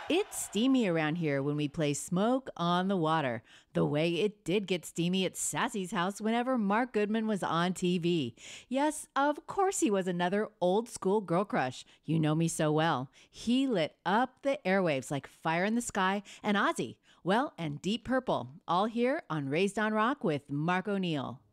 It's steamy around here when we play Smoke on the Water, the way it did get steamy at Sassy's house whenever Mark Goodman was on TV. Yes, of course he was another old school girl crush. You know me so well. He lit up the airwaves like Fire in the Sky and Ozzy. Well, and Deep Purple, all here on Raised on Rock with Mark O'Neill.